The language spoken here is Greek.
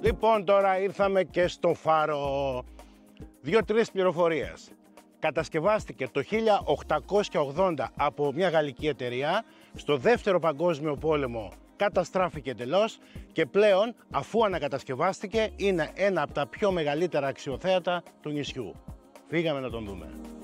Λοιπόν, τώρα ήρθαμε και στο φάρο. 2-3 πληροφορίες. Κατασκευάστηκε το 1880 από μια γαλλική εταιρεία. Στο δεύτερο παγκόσμιο πόλεμο καταστράφηκε εντελώς και πλέον, αφού ανακατασκευάστηκε, είναι ένα από τα πιο μεγαλύτερα αξιοθέατα του νησιού. Φύγαμε να τον δούμε.